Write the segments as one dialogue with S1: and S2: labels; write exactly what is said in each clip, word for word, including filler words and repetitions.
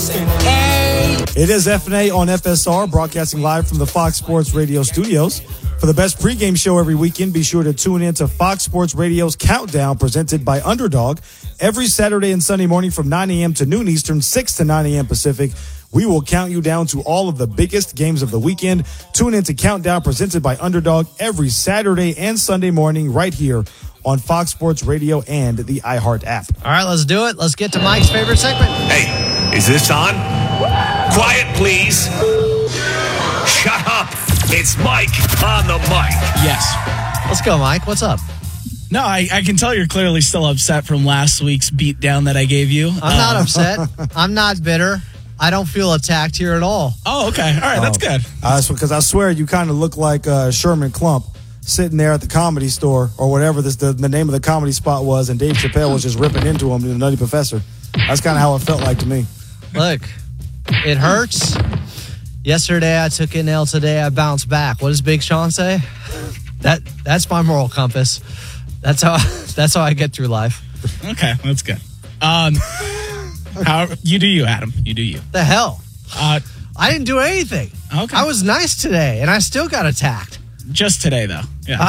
S1: F and A.
S2: It is F and A on F S R, broadcasting live from the Fox Sports Radio studios. For the best pregame show every weekend, be sure to tune in to Fox Sports Radio's Countdown, presented by Underdog, every Saturday and Sunday morning from nine a.m. to noon Eastern, six to nine a.m. Pacific. We will count you down to all of the biggest games of the weekend. Tune in to Countdown, presented by Underdog, every Saturday and Sunday morning right here on Fox Sports Radio and the iHeart app.
S3: All right, let's do it. Let's get to Mike's favorite segment.
S4: Hey, is this on? Quiet, please. Shut up. It's Mike on the mic.
S5: Yes.
S3: Let's go, Mike. What's up?
S5: No, I, I can tell you're clearly still upset from last week's beatdown that I gave you.
S3: I'm uh, not upset. I'm not bitter. I don't feel attacked here at all.
S5: Oh, okay. All right, that's good.
S2: Uh, because I swear you kind of look like uh, Sherman Klump sitting there at the Comedy Store or whatever this, the, the name of the comedy spot was, and Dave Chappelle was just ripping into him, the Nutty Professor. That's kind of how it felt like to me.
S3: Look, it hurts. Yesterday I took an L. Today I bounced back. What does Big Sean say? That that's my moral compass. That's how that's how I get through life.
S5: Okay, that's good. Um, how you do you, Adam? You do you.
S3: The hell?
S5: Uh,
S3: I didn't do anything.
S5: Okay.
S3: I was nice today, and I still got attacked.
S5: Just today, though. Yeah.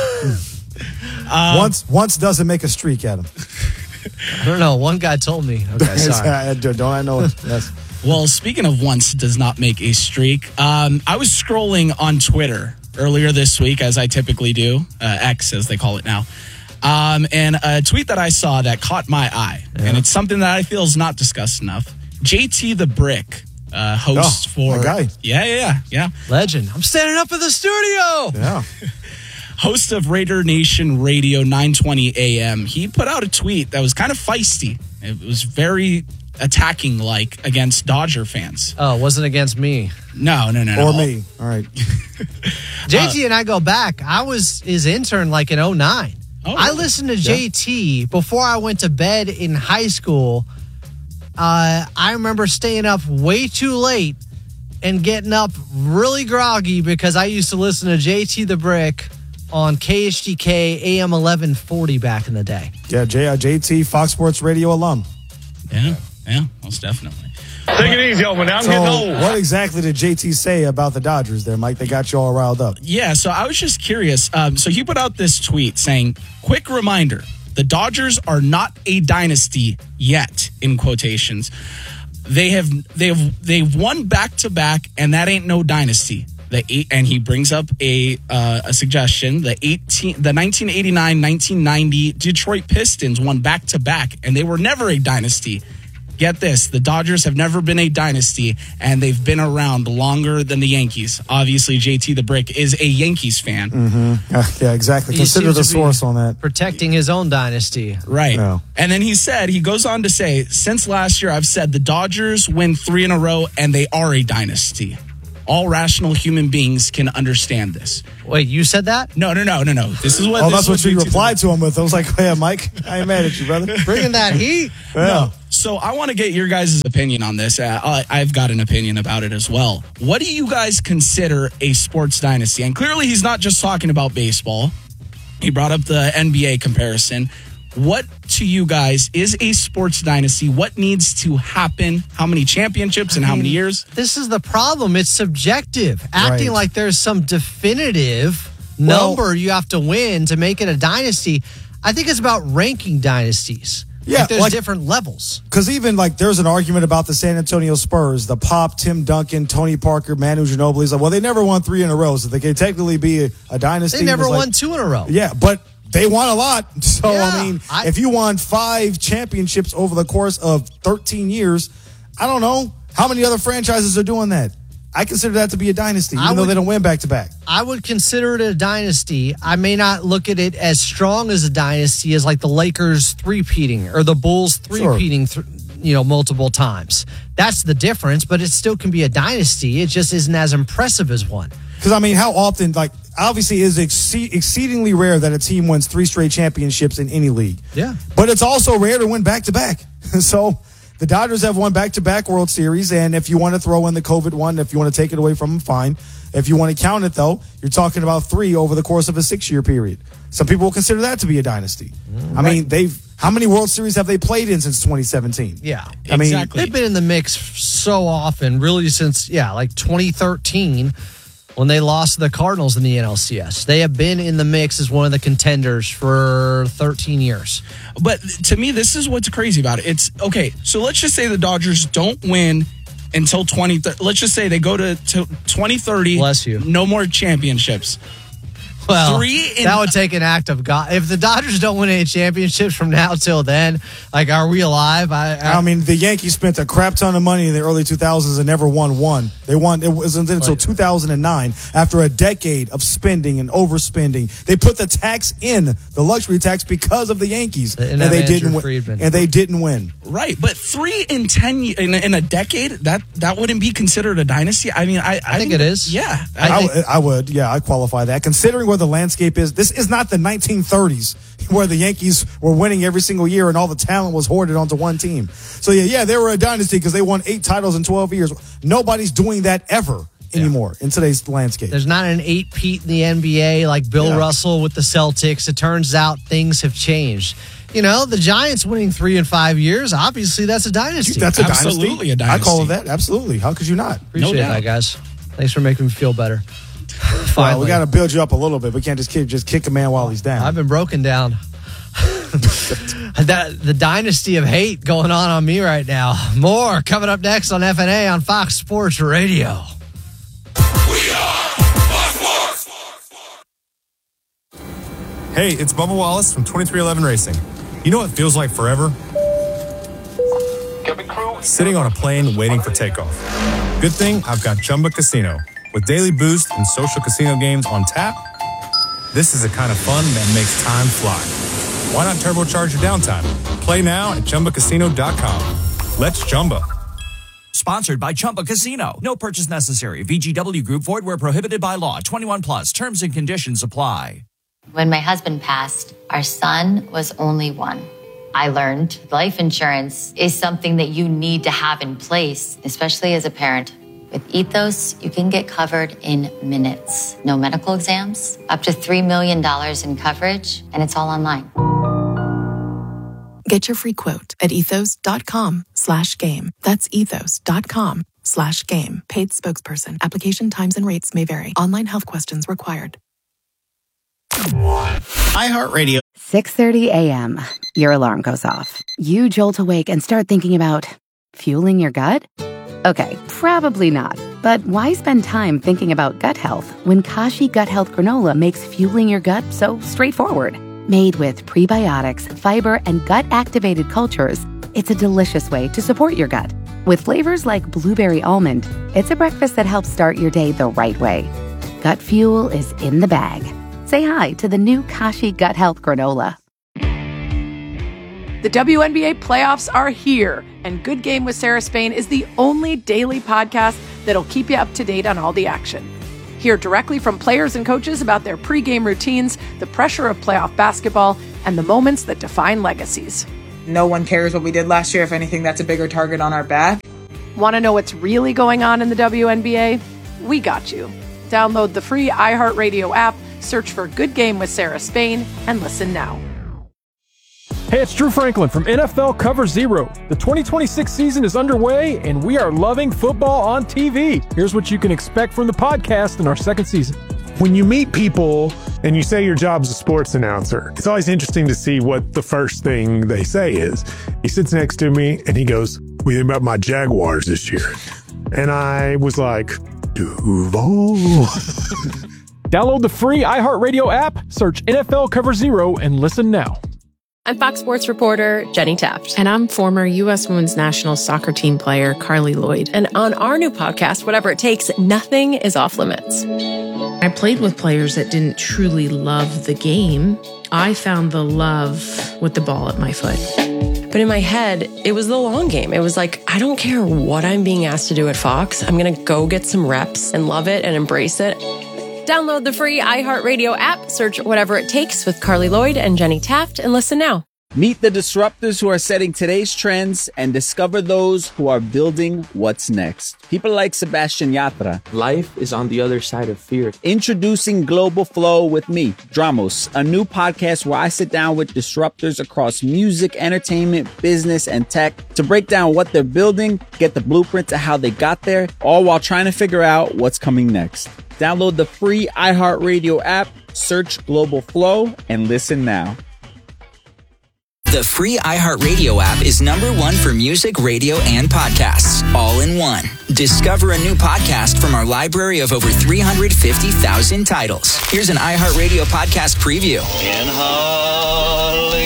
S2: um, once once doesn't make a streak, Adam.
S3: I don't know. One guy told me. Okay, sorry.
S2: Don't I know it? Yes.
S5: Well, speaking of once does not make a streak, um, I was scrolling on Twitter earlier this week, as I typically do, uh, X as they call it now, um, and a tweet that I saw that caught my eye, yeah. and it's something that I feel is not discussed enough. J T the Brick, uh, host
S2: oh,
S5: for...
S2: my guy.
S5: Yeah, yeah, yeah, yeah.
S3: Legend. I'm standing up in the studio!
S2: Yeah.
S5: Host of Raider Nation Radio nine twenty A M. He put out a tweet that was kind of feisty. It was very... attacking like against Dodger fans.
S3: Oh, it wasn't against me.
S5: No, no, no, no.
S2: Or me. All right.
S3: J T uh, and I go back. I was his intern like in oh nine.
S5: Oh,
S3: I listened to J T yeah. before I went to bed in high school. Uh, I remember staying up way too late and getting up really groggy because I used to listen to J T the Brick on K H D K A M eleven forty back in the day.
S2: Yeah, J- uh, J T, Fox Sports Radio alum.
S5: Yeah. Yeah, most definitely.
S4: Take it easy, over now. I'm
S2: so
S4: getting old.
S2: What exactly did J T say about the Dodgers there, Mike? They got you all riled up.
S5: Yeah, so I was just curious. Um, so he put out this tweet saying, quick reminder, the Dodgers are not a dynasty yet, in quotations. They have they've they've won back to back, and that ain't no dynasty. The eight, and he brings up a uh, a suggestion. The eighteen, the nineteen eighty-nine nineteen ninety Detroit Pistons won back to back, and they were never a dynasty. Get this, the Dodgers have never been a dynasty, and they've been around longer than the Yankees. Obviously, J T the Brick is a Yankees fan.
S2: Mm-hmm. Uh, yeah, exactly.
S3: He
S2: Consider the source on that.
S3: Protecting his own dynasty.
S5: Right.
S2: No.
S5: And then he said, he goes on to say, since last year, I've said the Dodgers win three in a row, and they are a dynasty. All rational human beings can understand this.
S3: Wait, you said that?
S5: No, no, no, no, no. This is what.
S2: Oh,
S5: this
S2: that's what you
S5: J T
S2: replied to him with. I was like, yeah, Mike, I ain't mad at you, brother.
S3: Bringing that heat?
S2: Yeah.
S5: No. So I want to get your guys' opinion on this. Uh, I, I've got an opinion about it as well. What do you guys consider a sports dynasty? And clearly he's not just talking about baseball. He brought up the N B A comparison. What to you guys is a sports dynasty? What needs to happen? How many championships and how many years?
S3: This is the problem. It's subjective. Acting
S2: Right.
S3: like there's some definitive
S2: Well-
S3: number you have to win to make it a dynasty. I think it's about ranking dynasties.
S2: Yeah,
S3: like there's
S2: like-
S3: different levels.
S2: Because even like there's an argument about the San Antonio Spurs, the Pop, Tim Duncan, Tony Parker, Manu Ginobili. Like, well, they never won three in a row, so they can technically be a, a dynasty.
S3: They never
S2: It's like-
S3: won two in a row.
S2: Yeah, but they won a lot. So,
S3: Yeah,
S2: I mean,
S3: I-
S2: if you won five championships over the course of thirteen years, I don't know how many other franchises are doing that. I consider that to be a dynasty, even
S3: I
S2: though
S3: would-
S2: they don't win back-to-back.
S3: I would consider it a dynasty. I may not look at it as strong as a dynasty as like the Lakers three-peating or the Bulls three-peating, th- you know, multiple times. That's the difference, but it still can be a dynasty. It just isn't as impressive as one.
S2: Because, I mean, how often, like, obviously it is ex- exceedingly rare that a team wins three straight championships in any league.
S3: Yeah.
S2: But it's also rare to win back-to-back. So, the Dodgers have won back-to-back World Series, and if you want to throw in the COVID one, if you want to take it away from them, fine. If you want to count it, though, you're talking about three over the course of a six-year period. Some people will consider that to be a dynasty. Mm, I right. mean, they've how many World Series have they played in since twenty seventeen?
S3: Yeah,
S2: I
S3: exactly. Mean, they've been in the mix so often, really since, yeah, like twenty thirteen when they lost to the Cardinals in the N L C S. They have been in the mix as one of the contenders for thirteen years.
S5: But to me, this is what's crazy about it. It's, okay, so let's just say the Dodgers don't win until twenty thirty. Let's just say they go to, to twenty thirty.
S3: Bless you.
S5: No more championships.
S3: Well,
S5: Three in-
S3: that would take an act of God. If the Dodgers don't win any championships from now till then, like, are we alive? I, I,
S2: I mean, the Yankees spent a crap ton of money in the early two thousands and never won one. They won. It wasn't until two thousand nine, after a decade of spending and overspending. They put the tax in, the luxury tax, because of the Yankees,
S3: and,
S2: and they
S3: Andrew
S2: didn't win.
S3: Friedman.
S2: And they didn't win.
S5: Right, but three in ten in, in a decade, that that wouldn't be considered a dynasty. I mean, I, I,
S3: I think it is.
S5: Yeah,
S2: I,
S5: I,
S2: I,
S5: think,
S2: I would. Yeah, I qualify that. Considering where the landscape is, this is not the nineteen thirties where the Yankees were winning every single year and all the talent was hoarded onto one team. So yeah, yeah, they were a dynasty because they won eight titles in twelve years. Nobody's doing that ever anymore yeah. in today's landscape.
S3: There's not an eight-peat in the N B A like Bill yeah. Russell with the Celtics. It turns out things have changed. You know, the Giants winning three in five years, obviously that's a dynasty.
S2: That's a
S5: Absolutely
S2: dynasty.
S5: a dynasty.
S2: I call it that. Absolutely. How could you not?
S3: Appreciate
S5: no
S3: that, guys. Thanks for making me feel better.
S2: Well, we got to build you up a little bit. We can't just kick, just kick a man while he's down.
S3: I've been broken down. that, the dynasty of hate going on on me right now. More coming up next on F N A on Fox Sports Radio.
S1: We are Fox Sports.
S6: Hey, it's Bubba Wallace from twenty-three eleven Racing. You know what feels like forever? Sitting on a plane waiting for takeoff. Good thing I've got Chumba Casino. With daily boost and social casino games on tap, this is the kind of fun that makes time fly. Why not turbocharge your downtime? Play now at Chumba Casino dot com. Let's Chumba.
S7: Sponsored by Chumba Casino. No purchase necessary. V G W Group. Void where prohibited by law. twenty-one plus. Terms and conditions apply.
S8: When my husband passed, our son was only one. I learned life insurance is something that you need to have in place, especially as a parent. With Ethos, you can get covered in minutes. No medical exams, up to three million dollars in coverage, and it's all online.
S9: Get your free quote at ethos.com slash game. That's ethos.com slash game. Paid spokesperson. Application times and rates may vary. Online health questions required.
S10: iHeartRadio.
S11: six thirty a.m. Your alarm goes off. You jolt awake and start thinking about fueling your gut? Okay, probably not. But why spend time thinking about gut health when Kashi Gut Health Granola makes fueling your gut so straightforward? Made with prebiotics, fiber, and gut-activated cultures, it's a delicious way to support your gut. With flavors like blueberry almond, it's a breakfast that helps start your day the right way. Gut fuel is in the bag. Say hi to the new Kashi Gut Health Granola.
S12: The W N B A playoffs are here, and Good Game with Sarah Spain is the only daily podcast that'll keep you up to date on all the action. Hear directly from players and coaches about their pregame routines, the pressure of playoff basketball, and the moments that define legacies.
S13: No one cares what we did last year. If anything, that's a bigger target on our back.
S12: Want to know what's really going on in the W N B A? We got you. Download the free iHeartRadio app, search for Good Game with Sarah Spain, and listen now.
S14: Hey, it's Drew Franklin from N F L Cover Zero. The twenty twenty-six season is underway, and we are loving football on T V. Here's what you can expect from the podcast in our second season.
S15: When you meet people and you say your job's a sports announcer, it's always interesting to see what the first thing they say is. He sits next to me and he goes, "What do you think about my Jaguars this year?" And I was like, Duval.
S14: Download the free iHeartRadio app, search N F L Cover Zero, and listen now.
S16: I'm Fox Sports reporter Jenny Taft.
S17: And I'm former U S Women's National Soccer Team player Carly Lloyd.
S16: And on our new podcast, Whatever It Takes, nothing is off limits.
S17: I played with players that didn't truly love the game. I found the love with the ball at my foot.
S16: But in my head, it was the long game. It was like, I don't care what I'm being asked to do at Fox. I'm going to go get some reps and love it and embrace it. Download the free iHeartRadio app, search Whatever It Takes with Carly Lloyd and Jenny Taft, and listen now.
S10: Meet the disruptors who are setting today's trends and discover those who are building what's next. People like Sebastian Yatra.
S18: Life is on the other side of fear.
S10: Introducing Global Flow with me, Dramos, a new podcast where I sit down with disruptors across music, entertainment, business, and tech to break down what they're building, get the blueprint to how they got there, all while trying to figure out what's coming next. Download the free iHeartRadio app, search Global Flow, and listen now.
S19: The free iHeartRadio app is number one for music, radio, and podcasts, all in one. Discover a new podcast from our library of over three hundred fifty thousand titles. Here's an iHeartRadio podcast preview.
S1: In Hollywood.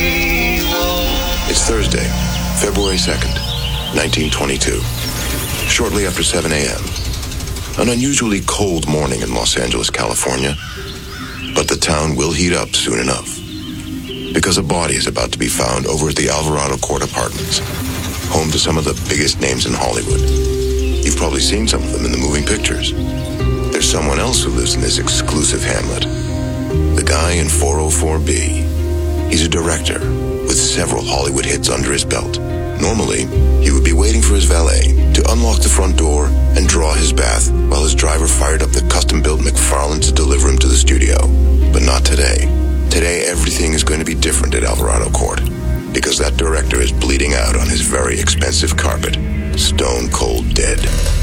S20: It's Thursday, February second, nineteen twenty-two. Shortly after seven a.m., an unusually cold morning in Los Angeles, California. But the town will heat up soon enough, because a body is about to be found over at the Alvarado Court Apartments, home to some of the biggest names in Hollywood. You've probably seen some of them in the moving pictures. There's someone else who lives in this exclusive hamlet. The guy in four oh four B. He's a director with several Hollywood hits under his belt. Normally, he would be waiting for his valet to unlock the front door and draw his bath while his driver fired up the custom-built McFarlane to deliver him to the studio. But not today. Today, everything is going to be different at Alvarado Court, because that director is bleeding out on his very expensive carpet, stone cold dead.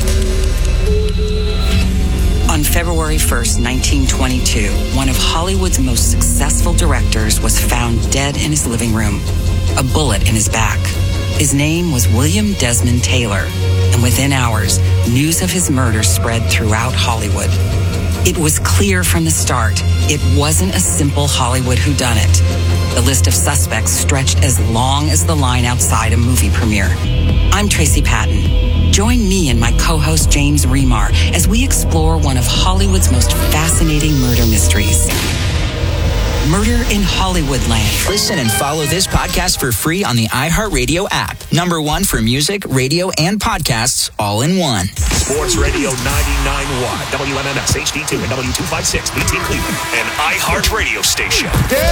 S21: On February first, nineteen twenty-two, one of Hollywood's most successful directors was found dead in his living room, a bullet in his back. His name was William Desmond Taylor, and within hours, news of his murder spread throughout Hollywood. It was clear from the start, it wasn't a simple Hollywood whodunit. The list of suspects stretched as long as the line outside a movie premiere. I'm Tracy Patton. Join me and my co-host James Remar as we explore one of Hollywood's most fascinating murder mysteries. Murder in Hollywoodland.
S19: Listen and follow this podcast for free on the iHeartRadio app. Number one for music, radio, and podcasts, all in one.
S4: Sports Radio ninety-nine point one, W M M S H D two and W two fifty-six, B T Cleveland, an iHeartRadio station.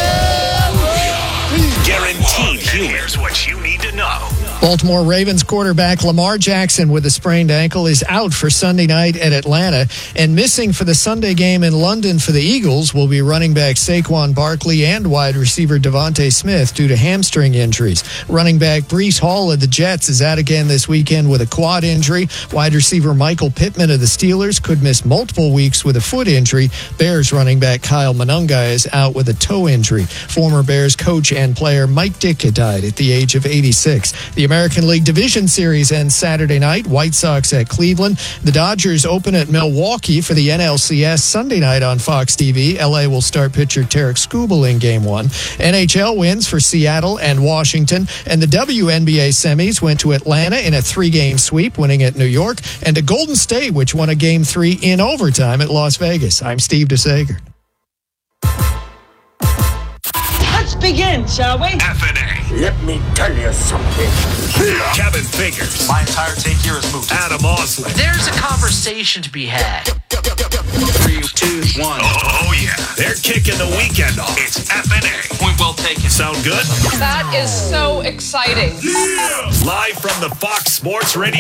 S4: Guaranteed humor. Here's what you need to know.
S22: Baltimore Ravens quarterback Lamar Jackson with a sprained ankle is out for Sunday night at Atlanta, and missing for the Sunday game in London for the Eagles will be running back Saquon Barkley and wide receiver Devontae Smith due to hamstring injuries. Running back Breece Hall of the Jets is out again this weekend with a quad injury. Wide receiver Michael Pittman of the Steelers could miss multiple weeks with a foot injury. Bears running back Kyle Monunga is out with a toe injury. Former Bears coach and player Mike Ditka died at the age of eighty-six. The American League Division Series ends Saturday night. White Sox at Cleveland. The Dodgers open at Milwaukee for the N L C S Sunday night on Fox T V. L A will start pitcher Tarek Skubal in Game one. N H L wins for Seattle and Washington. And the W N B A semis went to Atlanta in a three-game sweep, winning at New York. And to Golden State, which won a Game three in overtime at Las Vegas. I'm Steve DeSager.
S23: Let's begin, shall we?
S4: F N A.
S23: Let me tell you something.
S4: Kevin Figures.
S24: My entire take here is moved.
S4: Adam Osley.
S3: There's a conversation to be had.
S24: Three, two, one.
S4: Oh, oh, yeah. They're kicking the weekend off. It's F N A.
S24: Point well taken.
S4: Sound good?
S25: That is so exciting.
S4: Yeah. Live from the Fox Sports Radio